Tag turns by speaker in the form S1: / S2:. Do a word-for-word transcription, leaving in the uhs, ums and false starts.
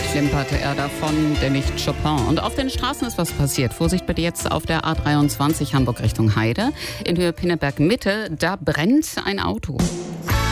S1: klimperte er davon, der nicht Chopin. Und auf den Straßen ist was passiert. Vorsicht bitte jetzt auf der A dreiundzwanzig Hamburg Richtung Heide. In Höhe Pinneberg Mitte, da brennt ein Auto.